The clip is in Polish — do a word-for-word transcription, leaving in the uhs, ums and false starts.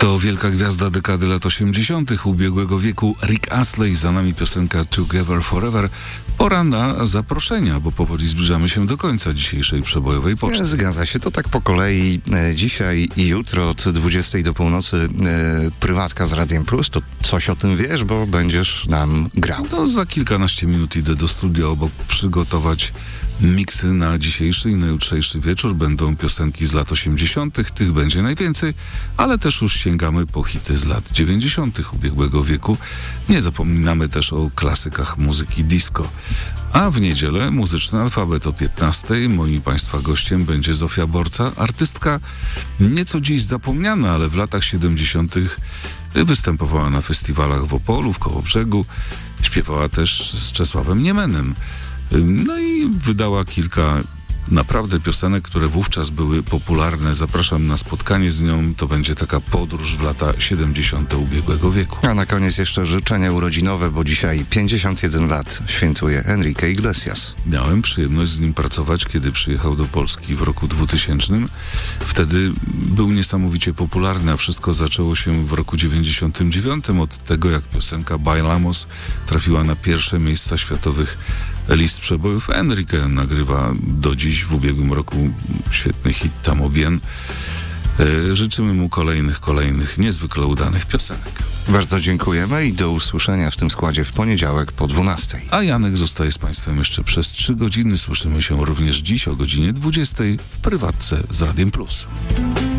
To wielka gwiazda dekady lat osiemdziesiątych ubiegłego wieku Rick Astley, za nami piosenka Together Forever. Pora na zaproszenia, bo powoli zbliżamy się do końca dzisiejszej przebojowej poczty. Zgadza się, to tak po kolei. E, dzisiaj i jutro od dwudziestej do północy e, prywatka z Radiem Plus. To coś o tym wiesz, bo będziesz nam grał. To za kilkanaście minut idę do studia obok przygotować miksy na dzisiejszy i na jutrzejszy wieczór. Będą piosenki z lat osiemdziesiątych, tych będzie najwięcej, ale też już sięgamy po hity z lat dziewięćdziesiątych ubiegłego wieku. Nie zapominamy też o klasykach muzyki disco. A w niedzielę muzyczny alfabet o piętnastej. Moim i Państwa gościem będzie Zofia Borca, artystka nieco dziś zapomniana, ale w latach siedemdziesiątych występowała na festiwalach w Opolu, w Kołobrzegu. Śpiewała też z Czesławem Niemenem. No i wydała kilka naprawdę piosenek, które wówczas były popularne. Zapraszam na spotkanie z nią. To będzie taka podróż w lata siedemdziesiąte ubiegłego wieku. A na koniec jeszcze życzenia urodzinowe, bo dzisiaj pięćdziesiąt jeden lat świętuje Enrique Iglesias. Miałem przyjemność z nim pracować, kiedy przyjechał do Polski w roku dwutysięcznym. Wtedy był niesamowicie popularny, a wszystko zaczęło się w roku dziewięćdziesiątym dziewiątym od tego, jak piosenka Bailamos trafiła na pierwsze miejsca światowych list przebojów. Enrique nagrywa do dziś, w ubiegłym roku, świetny hit Tamo Bien. E, życzymy mu kolejnych, kolejnych niezwykle udanych piosenek. Bardzo dziękujemy i do usłyszenia w tym składzie w poniedziałek po dwunastej. A Janek zostaje z Państwem jeszcze przez trzy godziny. Słyszymy się również dziś o godzinie dwudziestej w prywatce z Radiem Plus.